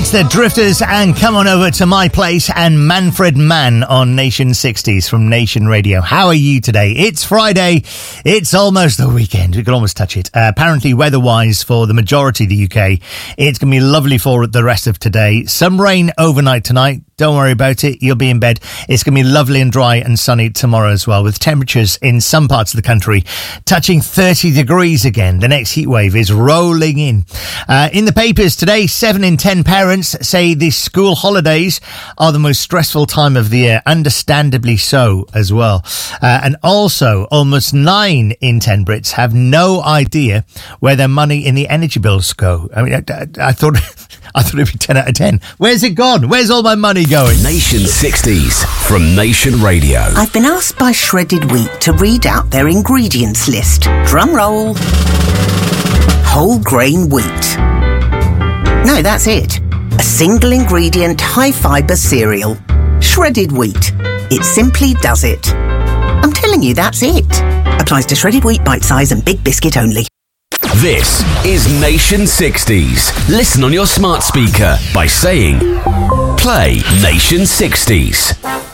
It's the Drifters and Come On Over to My Place and Manfred Mann on Nation 60s from Nation Radio. How are you today? It's Friday. It's almost the weekend. We can almost touch it. Apparently, weather-wise, for the majority of the UK, it's going to be lovely for the rest of today. Some rain overnight tonight. Don't worry about it. You'll be in bed. It's going to be lovely and dry and sunny tomorrow as well, with temperatures in some parts of the country touching 30 degrees again. The next heat wave is rolling in. In the papers today, 7 in 10 parents say the school holidays are the most stressful time of the year. Understandably so as well. And also, almost 9 in 10 Brits have no idea where their money in the energy bills go. I mean, I thought it'd be 10 out of 10. Where's it gone? Where's all my money going? Nation 60s from Nation Radio. I've been asked by Shredded Wheat to read out their ingredients list. Drum roll. Whole grain wheat. No, that's it. A single ingredient, high fibre cereal. Shredded wheat. It simply does it. I'm telling you, that's it. Applies to shredded wheat, bite size and big biscuit only. This is Nation 60s. Listen on your smart speaker by saying, play Nation 60s.